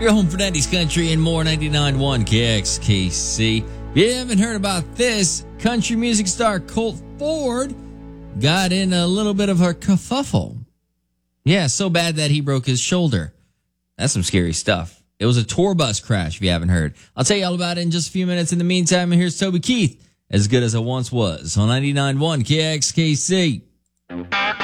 Your home for 90s country and more. 99.1 KXKC. If you haven't heard about this, country music star Colt Ford got in a little bit of a kerfuffle. Yeah, so bad that he broke his shoulder. That's some scary stuff. It was a tour bus crash, if you haven't heard. I'll tell you all about it in just a few minutes. In the meantime, here's Toby Keith, As Good As I Once Was, on 99.1 KXKC.